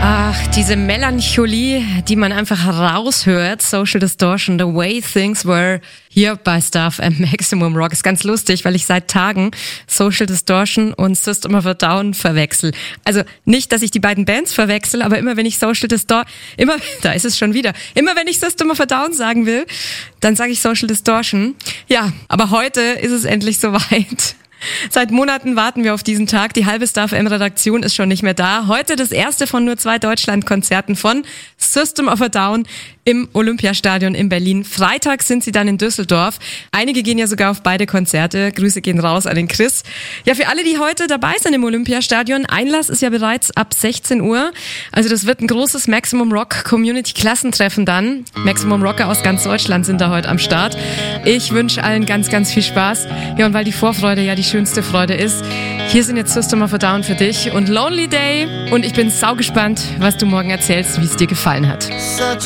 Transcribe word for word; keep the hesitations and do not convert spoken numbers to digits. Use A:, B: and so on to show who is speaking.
A: Ach, diese Melancholie, die man einfach raushört, Social Distortion, The Way Things Were, hier bei Star F M Maximum Rock. Ist ganz lustig, weil ich seit Tagen Social Distortion und System of a Down verwechsel. Also nicht, dass ich die beiden Bands verwechsel, aber immer wenn ich Social Distortion, immer, da ist es schon wieder, immer wenn ich System of a Down sagen will, dann sage ich Social Distortion. Ja, aber heute ist es endlich soweit. Seit Monaten warten wir auf diesen Tag. Die halbe Star F M-Redaktion ist schon nicht mehr da. Heute das erste von nur zwei Deutschland-Konzerten von System of a Down im Olympiastadion in Berlin. Freitag sind sie dann in Düsseldorf. Einige gehen ja sogar auf beide Konzerte. Grüße gehen raus an den Chris. Ja, für alle, die heute dabei sind im Olympiastadion, Einlass ist ja bereits ab sechzehn Uhr. Also das wird ein großes Maximum Rock Community-Klassentreffen dann. Maximum Rocker aus ganz Deutschland sind da heute am Start. Ich wünsche allen ganz, ganz viel Spaß. Ja, und weil die Vorfreude ja die schönste Freude ist, hier sind jetzt System of a Down für dich und Lonely Day. Und ich bin saugespannt, was du morgen erzählst, wie es dir gefallen hat.